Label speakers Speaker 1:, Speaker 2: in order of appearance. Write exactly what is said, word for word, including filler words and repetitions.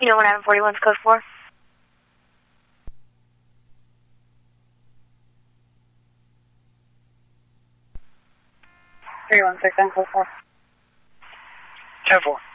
Speaker 1: You know what Item forty-one's code for? three one six nine code four.
Speaker 2: ten four.